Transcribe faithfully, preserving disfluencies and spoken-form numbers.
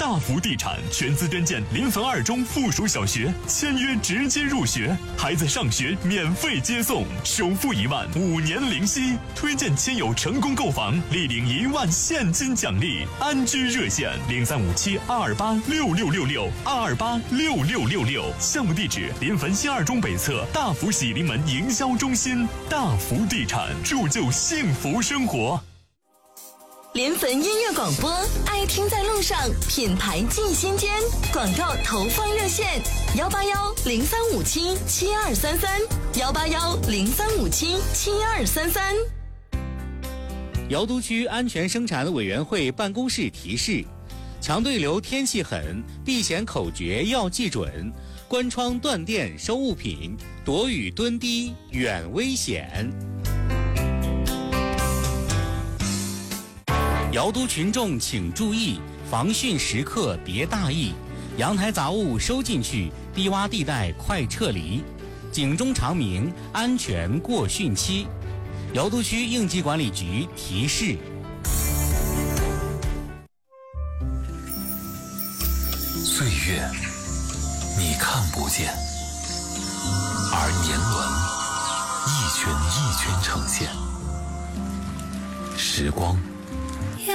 大福地产全资捐建临汾二中附属小学，签约直接入学，孩子上学免费接送，首付一万，五年零息，推荐亲友成功购房，立领一万现金奖励。安居热线零三五七二二八六六六六二二八六六六六，项目地址临汾新二中北侧大福喜临门营销中心。大福地产，铸就幸福生活。 临汾音乐广播，爱听在路上，品牌进心间。广告投放热线：幺八幺零三五七七二三三，幺八幺零三五七七二三三。 瑶都区安全生产委员会办公室提示：强对流天气狠，避险口诀要记准，关窗断电收物品，躲雨蹲低远危险。瑶都群众请注意，防汛时刻别大意，阳台杂物收进去，低洼地带快撤离，警钟长鸣，安全过汛期。瑶都区应急管理局提示。 岁月你看不见，而年轮一圈一圈呈现，时光